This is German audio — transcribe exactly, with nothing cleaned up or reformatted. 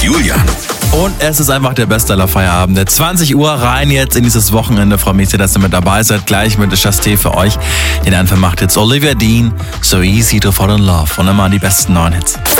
Julian. Und es ist einfach der beste aller Feierabende. zwanzig Uhr rein jetzt in dieses Wochenende. Freue mich sehr, dass ihr mit dabei seid. Gleich mit der Chasté für euch. Den Anfang macht jetzt Olivia Dean. So easy to fall in love. Und immer die besten neuen Hits.